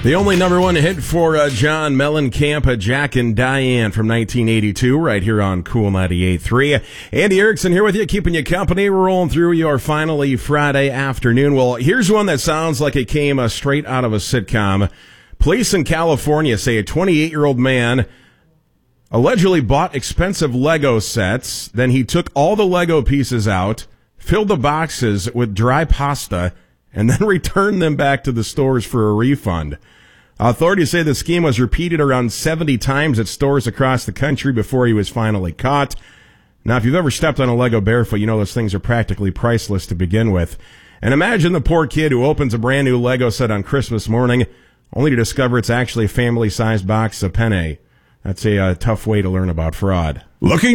The only number one hit for John Mellencamp, Jack and Diane from 1982, right here on Cool 98.3. Andy Erickson here with you, keeping you company. We're rolling through your finally Friday afternoon. Well, here's one that sounds like it came straight out of a sitcom. Police in California say a 28-year-old man allegedly bought expensive Lego sets. Then he took all the Lego pieces out, filled the boxes with dry pasta, and then returned them back to the stores for a refund. Authorities say the scheme was repeated around 70 times at stores across the country before he was finally caught. Now, if you've ever stepped on a Lego barefoot, you know those things are practically priceless to begin with. And imagine the poor kid who opens a brand new Lego set on Christmas morning, only to discover it's actually a family-sized box of penne. That's a tough way to learn about fraud. Looking